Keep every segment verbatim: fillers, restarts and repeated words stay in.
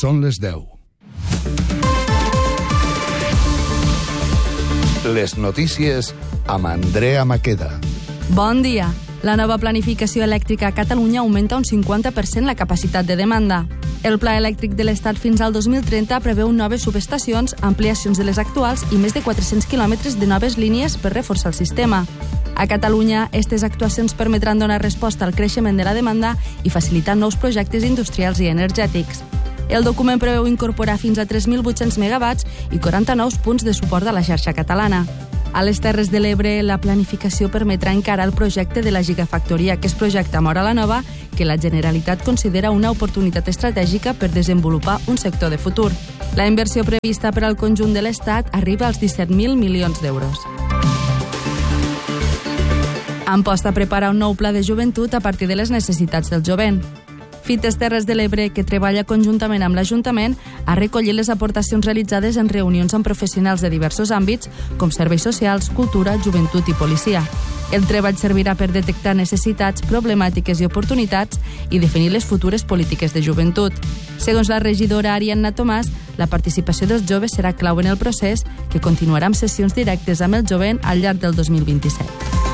Són les deu. Les notícies amb Andrea Maqueda. Bon dia. La nova planificació elèctrica a Catalunya augmenta un cinquanta per cent la capacitat de demanda. El Pla Elèctric de l'Estat fins al dos mil trenta preveu noves subestacions, ampliacions de les actuals i més de quatre-cents quilòmetres de noves línies per reforçar el sistema. A Catalunya, aquestes actuacions permetran donar resposta al creixement de la demanda i facilitar nous projectes industrials i energètics. El document preveu incorporar fins a tres mil vuit-cents megawatts i quaranta nous punts de suport a la xarxa catalana. A les Terres de l'Ebre, la planificació permetrà encarar el projecte de la gigafactoria que es projecta a Móra la Nova, que la Generalitat considera una oportunitat estratègica per desenvolupar un sector de futur. La inversió prevista per al conjunt de l'Estat arriba als disset mil milions d'euros. Amposta prepara un nou pla de joventut a partir de les necessitats del jovent. Fites Terres de l'Ebre, que treballa conjuntament amb l'Ajuntament, ha recollit les aportacions realitzades en reunions amb professionals de diversos àmbits, com serveis socials, cultura, joventut i policia. El treball servirà per detectar necessitats, problemàtiques i oportunitats i definir les futures polítiques de joventut. Segons la regidora Ariadna Tomàs, la participació dels joves serà clau en el procés, que continuarà amb sessions directes amb el jovent al llarg del dos mil vint-i-set.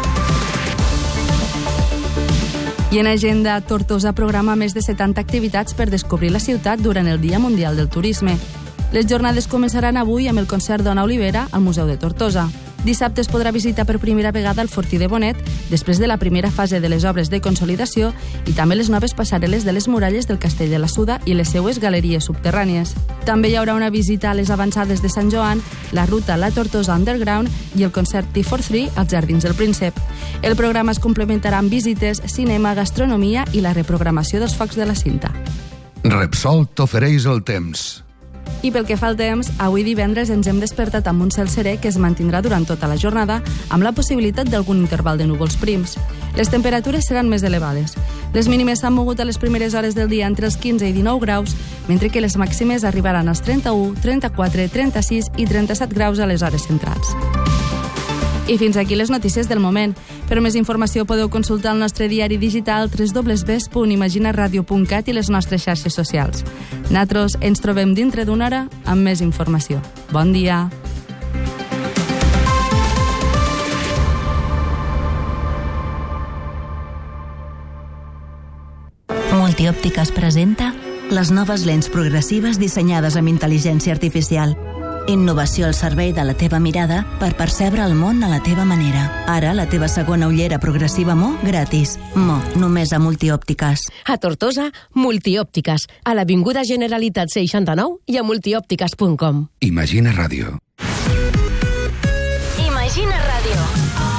I en agenda, Tortosa programa més de setanta activitats per descobrir la ciutat durant el Dia Mundial del Turisme. Les jornades començaran avui amb el concert d'Ona Olivera al Museu de Tortosa. Dissabte es podrà visitar per primera vegada el Fortí de Bonet, després de la primera fase de les obres de consolidació i també les noves passarel·les de les muralles del Castell de la Suda i les seues galeries subterrànies. També hi haurà una visita a les avançades de Sant Joan, la ruta La Tortosa Underground i el concert Tea for Three als Jardins del Príncep. El programa es complementarà amb visites, cinema, gastronomia i la reprogramació dels focs de la cinta. Repsol t'ofereix el temps. I pel que fa al temps, avui divendres ens hem despertat amb un cel serè que es mantindrà durant tota la jornada, amb la possibilitat d'algun interval de núvols prims. Les temperatures seran més elevades. Les mínimes s'han mogut a les primeres hores del dia entre els quinze i dinou graus, mentre que les màximes arribaran als trenta-u, trenta-quatre, trenta-sis i trenta-set graus a les hores centrals. I fins aquí les notícies del moment. Per més informació podeu consultar el nostre diari digital doble u doble u doble u punt imaginaradio punt cat i les nostres xarxes socials. Nosaltres ens trobem dintre d'una hora amb més informació. Bon dia! Multiòptiques presenta les noves lents progressives dissenyades amb intel·ligència artificial. Innovació al servei de la teva mirada per percebre el món a la teva manera. Ara, la teva segona ullera progressiva Mo gratis. Mo, només a Multiòptiques. A Tortosa, Multiòptiques. A l'Avinguda Generalitat seixanta-nou i a multiòptiques punt com. Imagina Ràdio.